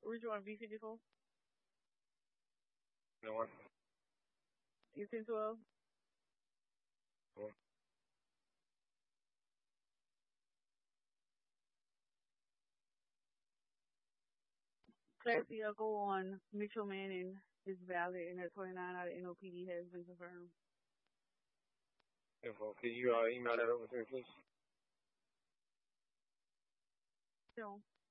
Where'd you want B54? No one. 1812? One. Class C echo on Mitchell Manning is valid and that 29 out of NOPD has been confirmed. Info. Can you email that over to me, please? So,